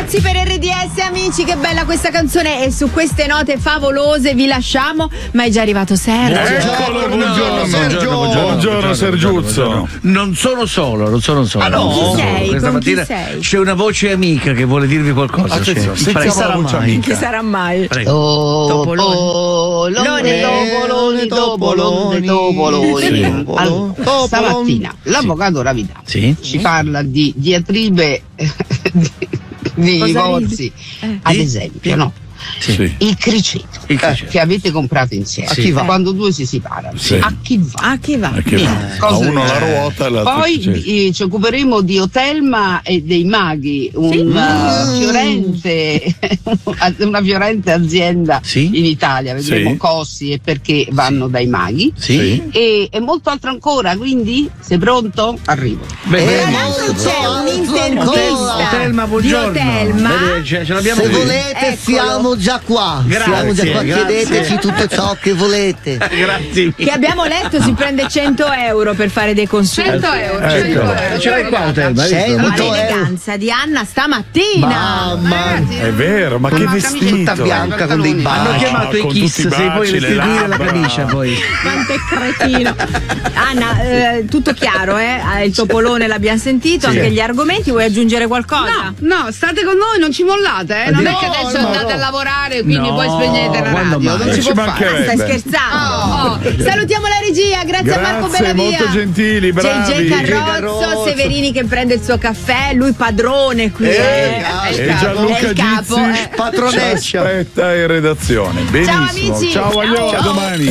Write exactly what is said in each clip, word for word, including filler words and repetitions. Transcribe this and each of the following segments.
Ragazzi, per R D S, amici, che bella questa canzone, e su queste note favolose vi lasciamo, ma è già arrivato Sergio. Eccolo, buongiorno Sergio. Buongiorno Sergiuzzo. Non sono solo, non sono solo. Ah, no? Con chi sei? Questa Con chi mattina sei? c'è una voce amica che vuole dirvi qualcosa. Attenzione, Sì. sentiamo Prego. la voce amica. Chi sarà mai? Prego. Topoloni, topoloni, topoloni, topoloni. Sì. Allora, stamattina l'avvocato Ravidà Sì. ci parla di diatribe di, di Cosa divorzi, ridi? Eh. ad Sì. esempio, no? Sì. Il criceto, Il criceto. che avete comprato insieme. A chi va? Quando due si separano, Sì. a chi va? A chi va? Perché Niente, a cose uno del la genere. ruota e l'altro Poi c'è. eh, ci occuperemo di Otelma e dei maghi, un, uh, fiorente, una fiorente azienda Sì. in Italia. Vedremo Sì. costi e perché vanno dai maghi. Sì. Sì. E, e molto altro ancora, quindi sei pronto? Arrivo. Beh, Tra beh, l'altro c'è un'intervista Otelma, di buongiorno. Otelma. Vede, ce, ce l'abbiamo Se qui. volete Eccolo. siamo già qua, Grazie, siamo già qua, grazie. chiedeteci tutto ciò che volete. Grazie. Che abbiamo letto si prende cento euro per fare dei consulti. cento euro, Ecco. cento euro. Ce l'hai qua, Otelma? hai visto? Sei Ma molto l'eleganza di Anna stamattina. Mamma, È vero, ma che Una vestito. camicetta bianca con dei Hanno baci. chiamato i con Kiss, tutti i sei poi baci, le restituire la labbra. camicia poi. Quanto è cretino. Anna, eh, tutto chiaro, eh? Il topolone l'abbiamo sentito, Sì. anche gli argomenti, vuoi aggiungere qualcosa? No, no, state con noi, non ci mollate, eh? Non è che No, adesso no, andate no. a lavorare, quindi No, poi spegnete la quando radio. mai? Non Eh, si ci può fare. mancherebbe. Stai scherzando? Oh. Oh. Salutiamo la regia, grazie, a Marco Grazie, Bellavia. molto gentili, bravi. C'è il J. Carrozzo, Carrozzo. Severini che prende il suo caffè, lui padrone qui. Eh, eh. cazzo. È il E capo, Gianluca è il capo, Gizzi eh. Patronessa. ci aspetta in redazione. Benissimo. amici. Ciao, Aglio, a Ciao. domani.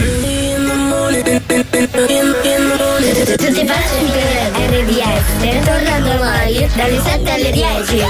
Tutti pazzi per R D S, torna domani dalle sette alle dieci.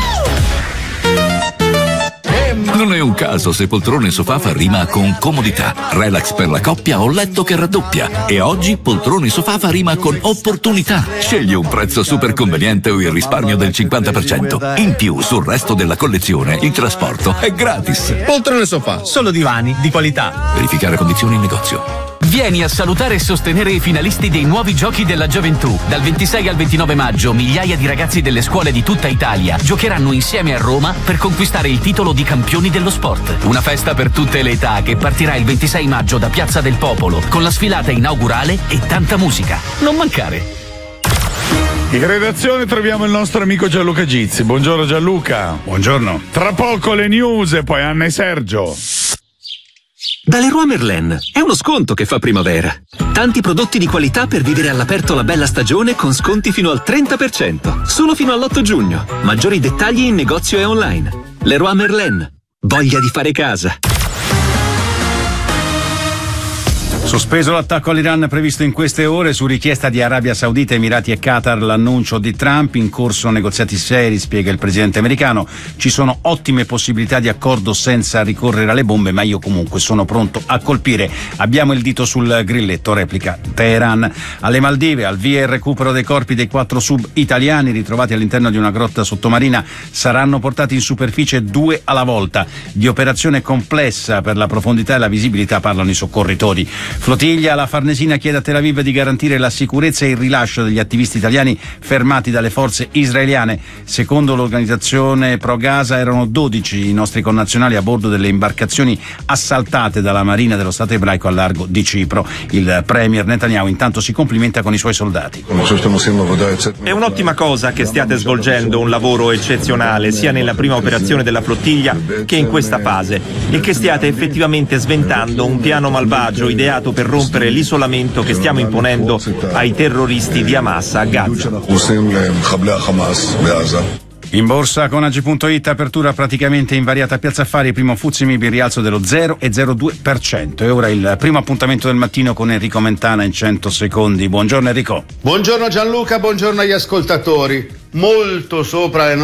Non è un caso se poltrone sofà fa rima con comodità, relax per la coppia o letto che raddoppia. E oggi poltrone sofà fa rima con opportunità. Scegli un prezzo super conveniente o il risparmio del cinquanta per cento. In più, sul resto della collezione, il trasporto è gratis. Poltrone sofà, solo divani di qualità. Verificare condizioni in negozio. Vieni a salutare e sostenere i finalisti dei nuovi giochi della gioventù. Dal ventisei al ventinove maggio migliaia di ragazzi delle scuole di tutta Italia giocheranno insieme a Roma per conquistare il titolo di campioni dello sport. Una festa per tutte le età che partirà il ventisei maggio da Piazza del Popolo con la sfilata inaugurale e tanta musica. Non mancare. In redazione troviamo il nostro amico Gianluca Gizzi. Buongiorno Gianluca. Buongiorno. Tra poco le news e poi Anna e Sergio. Da Leroy Merlin è uno sconto che fa primavera. Tanti prodotti di qualità per vivere all'aperto la bella stagione con sconti fino al trenta per cento. Solo fino all'otto giugno. Maggiori dettagli in negozio e online. Leroy Merlin. Voglia di fare casa. Sospeso l'attacco all'Iran previsto in queste ore su richiesta di Arabia Saudita, Emirati e Qatar. L'annuncio di Trump, in corso negoziati seri, spiega il presidente americano. Ci sono ottime possibilità di accordo senza ricorrere alle bombe, ma io comunque sono pronto a colpire. Abbiamo il dito sul grilletto, replica Teheran. Alle Maldive, al via il recupero dei corpi dei quattro sub italiani ritrovati all'interno di una grotta sottomarina. Saranno portati in superficie due alla volta. Di operazione complessa per la profondità e la visibilità parlano i soccorritori. Flottiglia, la Farnesina chiede a Tel Aviv di garantire la sicurezza e il rilascio degli attivisti italiani fermati dalle forze israeliane. Secondo l'organizzazione Pro Gaza erano dodici i nostri connazionali a bordo delle imbarcazioni assaltate dalla Marina dello Stato ebraico al largo di Cipro. Il premier Netanyahu intanto si complimenta con i suoi soldati. È un'ottima cosa che stiate svolgendo un lavoro eccezionale sia nella prima operazione della flottiglia che in questa fase e che stiate effettivamente sventando un piano malvagio ideato per rompere l'isolamento che stiamo imponendo ai terroristi di Hamas a Gaza. In borsa con Agi punto it, apertura praticamente invariata a Piazza Affari, primo F T S E M I B in rialzo dello zero virgola zero due per cento. E ora il primo appuntamento del mattino con Enrico Mentana in cento secondi. Buongiorno Enrico. Buongiorno Gianluca, buongiorno agli ascoltatori. Molto sopra le